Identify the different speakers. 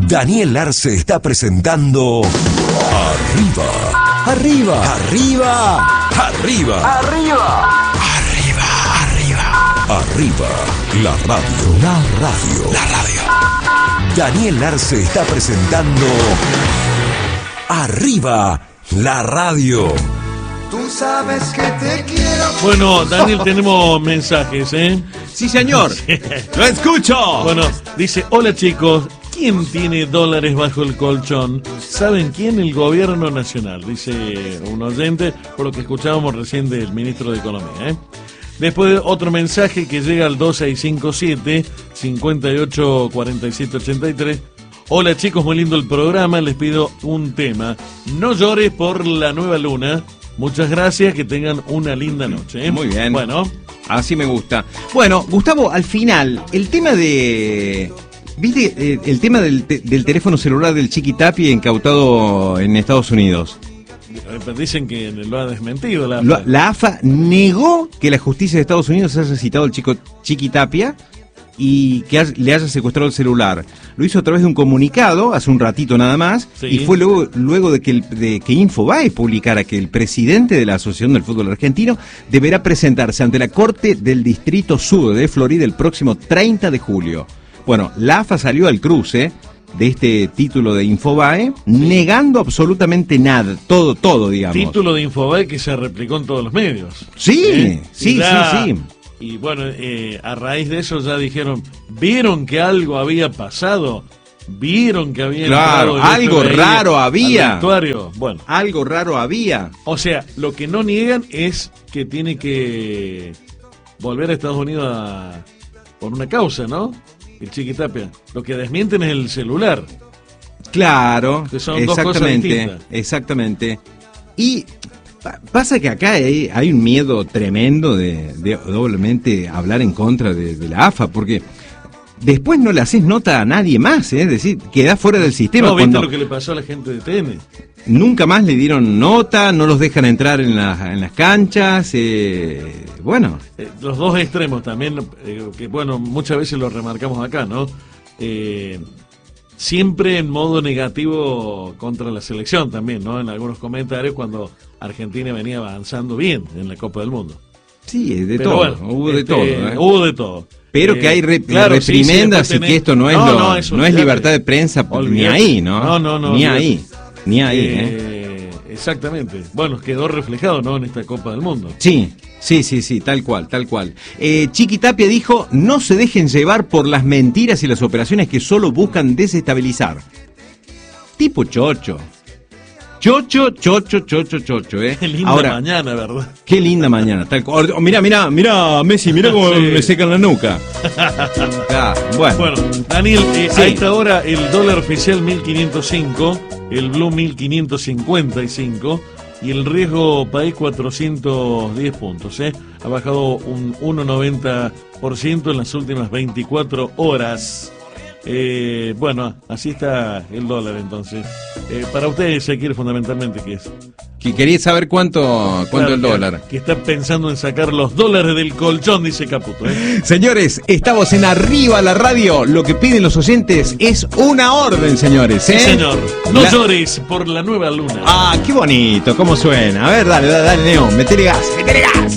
Speaker 1: Daniel Arce está presentando Arriba, Arriba, Arriba, Arriba, Arriba, Arriba, Arriba, Arriba, la radio, la radio, la radio. Daniel Arce está presentando Arriba, la radio.
Speaker 2: Tú sabes que te quiero.
Speaker 3: Bueno, Daniel, tenemos mensajes, ¿eh?
Speaker 4: Sí, señor. ¡Lo escucho!
Speaker 3: Bueno, dice, hola chicos, ¿quién tiene dólares bajo el colchón? ¿Saben quién? El gobierno nacional, dice un oyente, por lo que escuchábamos recién del ministro de Economía, ¿eh? Después otro mensaje que llega al 2657-584783. Hola chicos, muy lindo el programa, les pido un tema. No llores por la nueva luna. Muchas gracias, que tengan una linda noche, ¿eh?
Speaker 4: Muy bien.
Speaker 3: Bueno,
Speaker 4: así me gusta. Bueno, Gustavo, al final, el tema de... ¿Viste el tema del teléfono celular del Chiquitapia incautado en Estados Unidos?
Speaker 3: dicen que lo ha desmentido la AFA.
Speaker 4: La AFA negó que la justicia de Estados Unidos haya citado al Chiquitapia y que le haya secuestrado el celular. Lo hizo a través de un comunicado, hace un ratito nada más, sí. Y fue luego de que Infobae publicara que el presidente de la Asociación del Fútbol Argentino deberá presentarse ante la Corte del Distrito Sur de Florida el próximo 30 de julio. Bueno, la AFA salió al cruce de este título de Infobae, negando absolutamente nada, todo, digamos.
Speaker 3: Título de Infobae que se replicó en todos los medios.
Speaker 4: Sí.
Speaker 3: Y bueno, a raíz de eso ya dijeron, ¿vieron que algo había pasado? ¿Vieron que había
Speaker 4: entrado algo raro había?
Speaker 3: Bueno,
Speaker 4: algo raro había.
Speaker 3: O sea, lo que no niegan es que tiene que volver a Estados Unidos por una causa, ¿no? El Chiquitapia. Lo que desmienten es el celular.
Speaker 4: Claro,
Speaker 3: que son dos cosas distintas.
Speaker 4: Exactamente. Y pasa que acá hay un miedo tremendo de doblemente hablar en contra de la AFA, porque después no le haces nota a nadie más, es decir, quedás fuera del sistema.
Speaker 3: No, ¿viste lo que le pasó a la gente de TN?
Speaker 4: Nunca más le dieron nota, no los dejan entrar en las canchas, bueno.
Speaker 3: Los dos extremos también, que bueno, muchas veces lo remarcamos acá, ¿no? Siempre en modo negativo contra la selección también, ¿no? En algunos comentarios cuando Argentina venía avanzando bien en la Copa del Mundo.
Speaker 4: Sí,
Speaker 3: Pero
Speaker 4: todo,
Speaker 3: bueno,
Speaker 4: hubo de todo.
Speaker 3: Hubo de todo.
Speaker 4: Pero que hay reprimendas y que esto no es libertad de prensa ni ahí, ¿no?
Speaker 3: No.
Speaker 4: Ni ahí.
Speaker 3: Exactamente. Bueno, quedó reflejado, ¿no? En esta Copa del Mundo.
Speaker 4: Sí, tal cual. Chiquitapia dijo, no se dejen llevar por las mentiras y las operaciones que solo buscan desestabilizar. Tipo chocho. Chocho, ¿eh?
Speaker 3: Qué linda mañana, ¿verdad?
Speaker 4: Qué linda mañana, tal cual. Mirá, Messi, mirá cómo me secan la nuca.
Speaker 3: Bueno, Daniel, a esta hora el dólar oficial 1.505, el blue 1.555 y el riesgo país 410 puntos, ¿eh? Ha bajado un 1,90% en las últimas 24 horas. Bueno, así está el dólar entonces. Para ustedes, Shakir, fundamentalmente, ¿qué es?
Speaker 4: Que quería saber cuánto el dólar.
Speaker 3: Que está pensando en sacar los dólares del colchón, dice Caputo, ¿eh?
Speaker 4: Señores, estamos en Arriba la Radio. Lo que piden los oyentes es una orden, señores, ¿eh?
Speaker 3: Sí, señor. No llores por la nueva luna.
Speaker 4: Ah, qué bonito, cómo suena. A ver, dale, Neo, metele gas.